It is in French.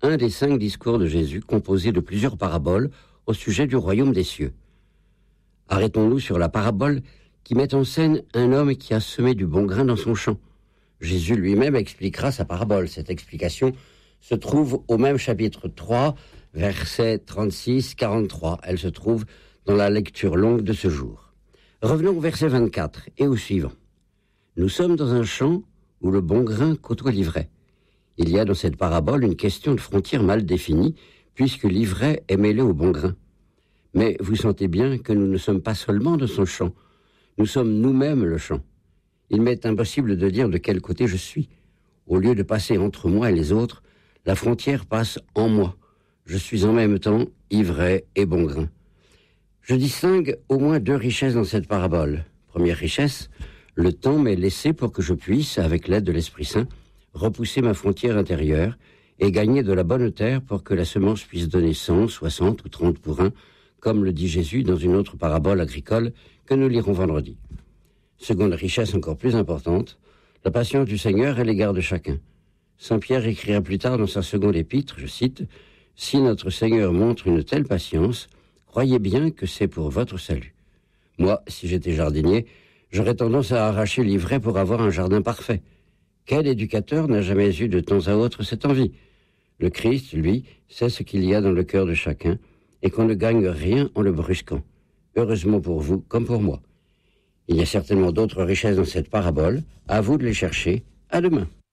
un des 5 discours de Jésus composé de plusieurs paraboles au sujet du royaume des cieux. Arrêtons-nous sur la parabole qui met en scène un homme qui a semé du bon grain dans son champ. Jésus lui-même expliquera sa parabole. Cette explication se trouve au même chapitre 3, versets 36-43. Elle se trouve dans la lecture longue de ce jour. Revenons au verset 24 et au suivant. Nous sommes dans un champ où le bon grain côtoie l'ivraie. Il y a dans cette parabole une question de frontière mal définie, puisque l'ivraie est mêlée au bon grain. Mais vous sentez bien que nous ne sommes pas seulement dans son champ, nous sommes nous-mêmes le champ. Il m'est impossible de dire de quel côté je suis. Au lieu de passer entre moi et les autres, la frontière passe en moi. Je suis en même temps ivraie et bon grain. Je distingue au moins 2 richesses dans cette parabole. Première richesse, le temps m'est laissé pour que je puisse, avec l'aide de l'Esprit Saint, repousser ma frontière intérieure et gagner de la bonne terre pour que la semence puisse donner 100, 60 ou 30 pour 1, comme le dit Jésus dans une autre parabole agricole que nous lirons vendredi. Seconde richesse encore plus importante, la patience du Seigneur à l'égard de chacun. Saint Pierre écrira plus tard dans sa seconde épître, je cite, « Si notre Seigneur montre une telle patience, croyez bien que c'est pour votre salut. » Moi, si j'étais jardinier, j'aurais tendance à arracher l'ivraie pour avoir un jardin parfait. Quel éducateur n'a jamais eu de temps à autre cette envie ? Le Christ, lui, sait ce qu'il y a dans le cœur de chacun et qu'on ne gagne rien en le brusquant. Heureusement pour vous comme pour moi. Il y a certainement d'autres richesses dans cette parabole. À vous de les chercher. À demain.